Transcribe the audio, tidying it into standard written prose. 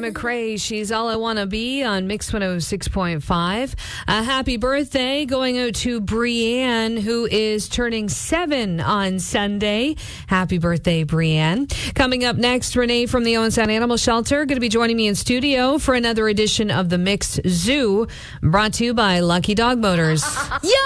McRae. She's All I Want to Be on Mix 106.5. Happy birthday going out to Brianne, who is turning 7 on Sunday. Happy birthday, Brianne. Coming up next, Renee from the Owen Sound Animal Shelter going to be joining me in studio for another edition of the Mix Zoo, brought to you by Lucky Dog Motors. Yeah!